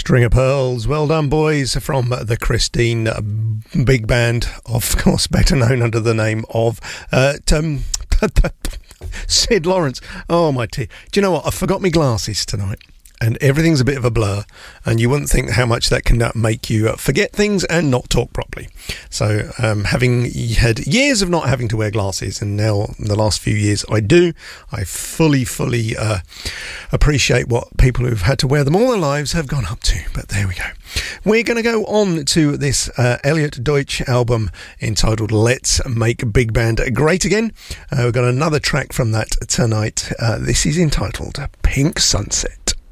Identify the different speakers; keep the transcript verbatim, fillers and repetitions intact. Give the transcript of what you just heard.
Speaker 1: String of Pearls. Well done, boys, from the Christine Big Band, of course, better known under the name of uh, um, Sid Lawrence. Oh, my dear. Do you know what? I forgot my glasses tonight. And everything's a bit of a blur, and you wouldn't think how much that can make you forget things and not talk properly. So um, having had years of not having to wear glasses, and now in the last few years I do, I fully, fully uh, appreciate what people who've had to wear them all their lives have gone up to. But there we go. We're going to go on to this uh, Elliot Deutsch album entitled Let's Make Big Band Great Again. Uh, we've got another track from that tonight. Uh, this is entitled Pink Sunset.